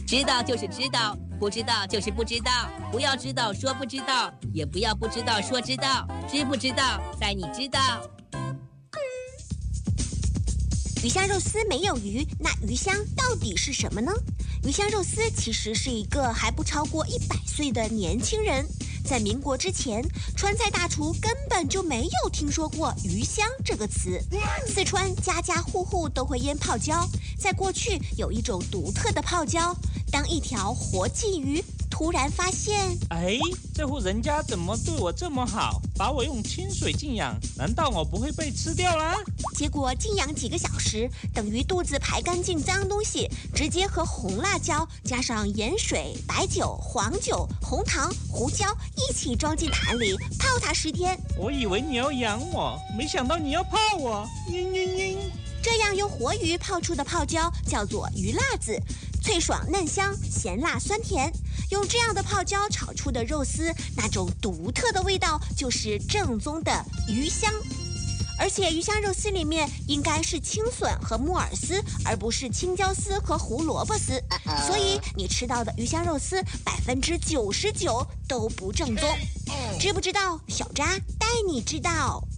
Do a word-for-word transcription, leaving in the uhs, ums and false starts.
知道就是知道，不知道就是不知道。不要知道说不知道，也不要不知道说知道。知不知道，在你知道。 鱼香肉丝没有鱼，那鱼香到底是什么呢？鱼香肉丝其实是一个还不超过一百岁的年轻人。在民国之前，川菜大厨根本就没有听说过鱼香这个词。四川家家户户都会腌泡椒，在过去有一种独特的泡椒，当一条活鲫鱼突然发现， 哎，这户人家怎么对我这么好，把我用清水静养，难道我不会被吃掉啦？ 结果静养几个小时，等鱼肚子排干净脏东西，直接和红辣椒加上盐水、白酒、黄酒、红糖、胡椒一起装进坛里，泡它十天。 我以为你要养我，没想到你要泡我，嘤嘤嘤。 这样用活鱼泡出的泡椒叫做鱼辣子，脆爽嫩香，咸辣酸甜。用这样的泡椒炒出的肉丝，那种独特的味道就是正宗的鱼香。而且鱼香肉丝里面应该是青笋和木耳丝，而不是青椒丝和胡萝卜丝，所以你吃到的鱼香肉丝百分之九十九都不正宗。知不知道？小扎带你知道。